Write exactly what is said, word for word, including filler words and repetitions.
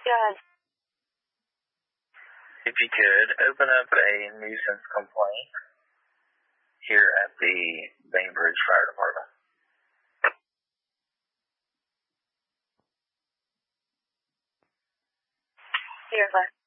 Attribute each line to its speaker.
Speaker 1: Yes.
Speaker 2: If you could, open up a nuisance complaint here at the Bainbridge Fire Department.
Speaker 1: Seriously.